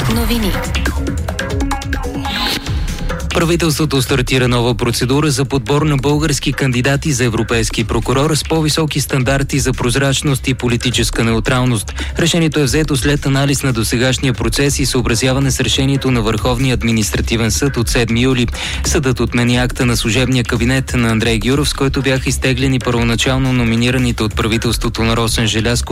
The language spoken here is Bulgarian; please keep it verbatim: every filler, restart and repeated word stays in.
Новини. Правителството стартира нова процедура за подбор на български кандидати за европейски прокурор с по-високи стандарти за прозрачност и политическа неутралност. Решението е взето след анализ на досегашния процес и съобразяване с решението на Върховния административен съд от седми юли. Съдът отмени акта на служебния кабинет на Андрей Гюров, с който бяха изтеглени първоначално номинираните от правителството на Росен Желязков